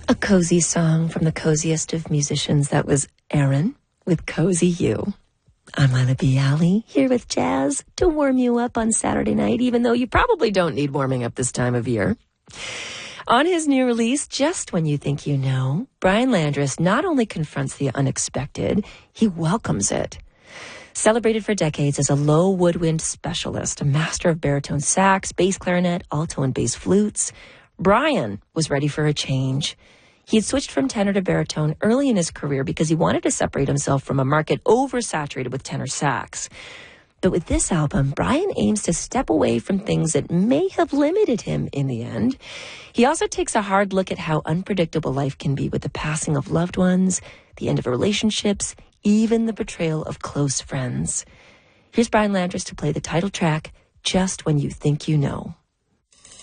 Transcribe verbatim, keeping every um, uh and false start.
A cozy song from the coziest of musicians. That was Aaron with Cozy You. I'm Lila Bialy, here with Jazz to warm you up on Saturday night, even though you probably don't need warming up this time of year. On his new release, Just When You Think You Know, Brian Landris not only confronts the unexpected, he welcomes it. Celebrated for decades as a low woodwind specialist, a master of baritone sax, bass clarinet, alto, and bass flutes, Brian was ready for a change. He had switched from tenor to baritone early in his career because he wanted to separate himself from a market oversaturated with tenor sax. But with this album, Brian aims to step away from things that may have limited him in the end. He also takes a hard look at how unpredictable life can be with the passing of loved ones, the end of relationships, even the betrayal of close friends. Here's Brian Landris to play the title track, Just When You Think You Know.